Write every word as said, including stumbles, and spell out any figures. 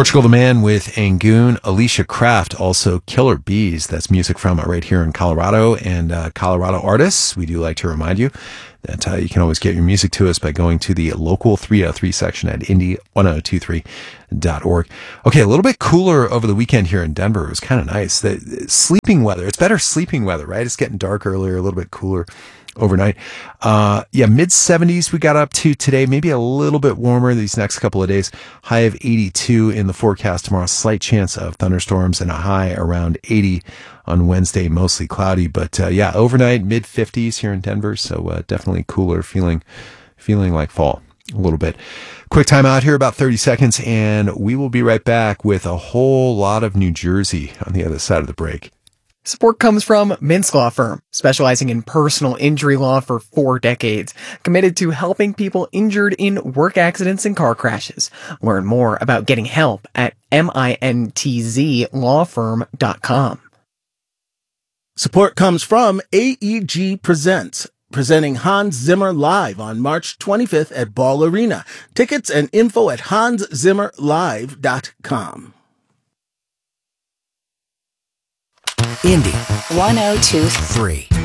Portugal the Man with Angoon. Alicia Kraft, also Killer Bees. That's music from right here in Colorado. And uh, Colorado artists, we do like to remind you that uh, you can always get your music to us by going to the local three oh three section at indy ten twenty-three dot org. Okay, a little bit cooler over the weekend here in Denver. It was kind of nice. The sleeping weather. It's better sleeping weather, right? It's getting dark earlier, a little bit cooler overnight. Uh, yeah, mid seventies we got up to today, maybe a little bit warmer these next couple of days. High of eighty-two in the forecast tomorrow. Slight chance of thunderstorms and a high around eighty on Wednesday, mostly cloudy. But uh, yeah, overnight mid fifties here in Denver. So uh, definitely cooler, feeling feeling like fall a little bit. Quick time out here, about thirty seconds, and we will be right back with a whole lot of New Jersey on the other side of the break. Support comes from Mintz Law Firm, specializing in personal injury law for four decades, committed to helping people injured in work accidents and car crashes. Learn more about getting help at mintz law firm dot com. Support comes from A E G Presents, presenting Hans Zimmer live on March twenty-fifth at Ball Arena. Tickets and info at hans zimmer live dot com. Indy one oh two three.